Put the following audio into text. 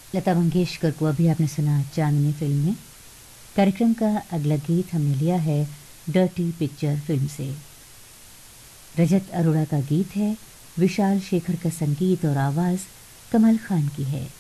लता मंगेशकर को अभी आपने सुना चांदनी फिल्म में। कार्यक्रम का अगला गीत हमने लिया है डर्टी पिक्चर फिल्म से। रजत अरोड़ा का गीत है, विशाल शेखर का संगीत और आवाज़ कमल खान की है।